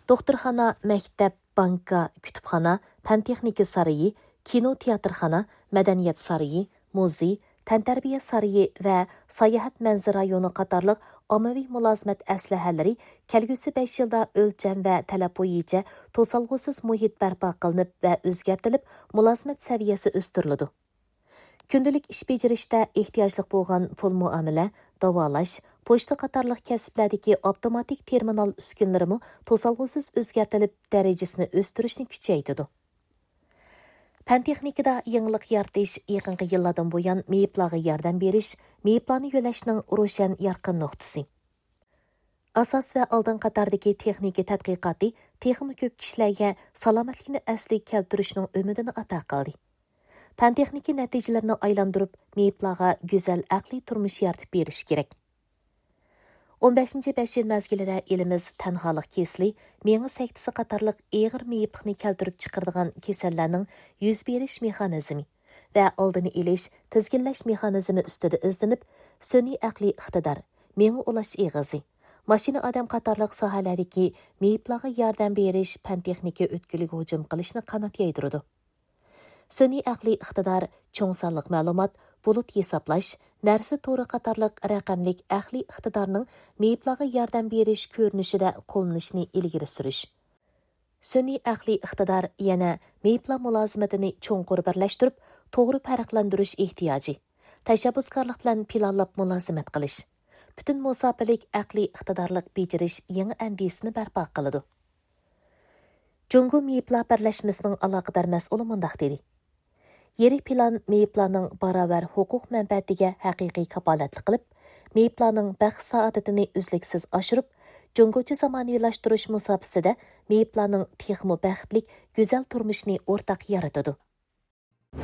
Doktorxana, məktəb, banka, kütüphana, fən texniki sarayı, kino teatrxana, mədəniyyət sarayı, muzey, təntərbiyə sarayı və sayahat mənzil rayonu qatarlıq ommaviy mulazimət əsləhələri kelgusi 5 yılda ölçəm və tələb bo'yicha to'solg'usiz muhit barpo qilinib və o'zgartirilib, mulazimət səviyyəsi o'stiriladi. Gündəlik iş becirishdə ehtiyojli bo'lgan pul muomala, davolash, pochta qatarlıq kasblardagi avtomatik terminal uskunlarimi to'solg'usiz o'zgartirilib, darajasini o'stirishni kuchaytirdi. Fən texnikada yangilik yaratish yaqinqi yillardan buyon meyiplarga yordam berish, meyiplarni yo'lashning ro'shan yorqin nuqtasi. Asos va oldin qatardagi texnika tadqiqoti texnik ko'p kishilarga salomatlikni asliga keltirishning umidini ato qildi. Fən texniki natijalarini aylantirib, meyiplarga go'zal aqliy turmush yaratib berish kerak. 15 5 yil mezgilida elimiz tanholik kesili, mengi sektisi qatarlıq ağır meyiplikni keltirib chiqaradigan kasallarning yuz berish mexanizmi va oldini elish, tizginlash mexanizmi ustida izlanib, sun'iy aqliy iqtidor, mengi ulash eg'izi, mashina odam qatarlıq sohalardagi meyiplarga yordam berish fan texnika o'tkuliga hujum qilishni qanot yaydiradi. Sun'iy aqliy iqtidor, cho'ng sonliq ma'lumot, bulut hisoblash, narsa to'g'ri qatarlıq raqamlik aqliy iqtidorning meyiplarga yordam berish ko'rinishida qo'llanishni ilgari surish. Sun'iy aqliy iqtidor yana meyiplar mulozimatini cho'nqur birlashtirib, to'g'ri farqlantirish ehtiyoji, tashabbuskorlik bilan planlab mulozimat qilish, butun musofirlik aqliy iqtidorlik bejirish yangi andisini barpo qiladi. Jungo meyiplar birlashmasining aloqador mas'uli mundaq dedi. Yirik plan meyiplarning barobar huquq manfaatiga haqiqiy kapolatlik qilib, meyiplarning baxt saodatini uzluksiz oshirib, jungocha zamoniylashtirish musofasida meyiplarning texmo baxtlik, go'zal turmushni o'rtaq yaratadi.